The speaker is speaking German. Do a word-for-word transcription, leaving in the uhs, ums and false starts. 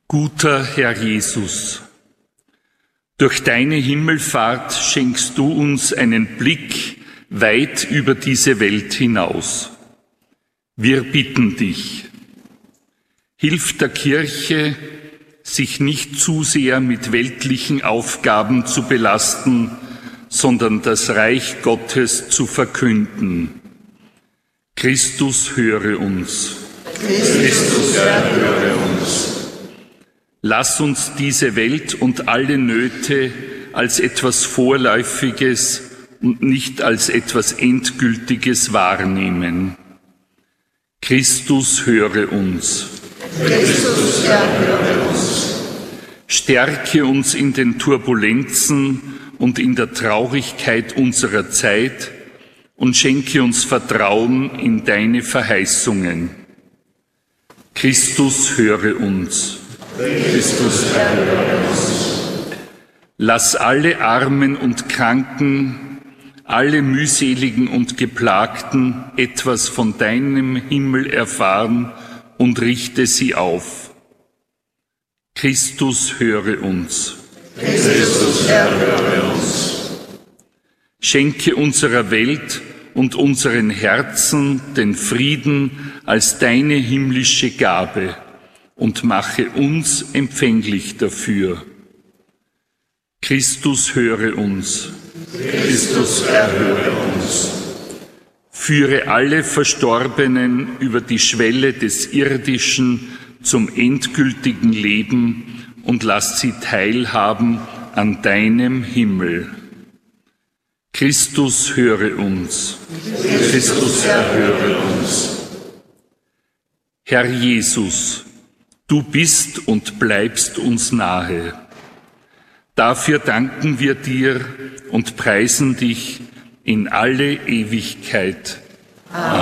Guter Herr Jesus, durch deine Himmelfahrt schenkst du uns einen Blick weit über diese Welt hinaus. Wir bitten dich, hilf der Kirche, sich nicht zu sehr mit weltlichen Aufgaben zu belasten, sondern das Reich Gottes zu verkünden. Christus, höre uns. Christus, Herr, höre uns. Lass uns diese Welt und alle Nöte als etwas Vorläufiges und nicht als etwas Endgültiges wahrnehmen. Christus, höre uns. Christus, Herr, höre uns. Stärke uns in den Turbulenzen und in der Traurigkeit unserer Zeit und schenke uns Vertrauen in deine Verheißungen. Christus, höre uns. Christus, Herr, höre uns. Lass alle Armen und Kranken, alle Mühseligen und Geplagten etwas von deinem Himmel erfahren und richte sie auf. Christus, höre uns. Christus, Herr, höre uns. Schenke unserer Welt und unseren Herzen den Frieden als deine himmlische Gabe und mache uns empfänglich dafür. Christus, höre uns. Christus, Herr, höre uns. Führe alle Verstorbenen über die Schwelle des Irdischen zum endgültigen Leben und lass sie teilhaben an deinem Himmel. Christus, höre uns. Christus, Herr, höre uns. Herr Jesus, du bist und bleibst uns nahe. Dafür danken wir dir und preisen dich in alle Ewigkeit. Amen.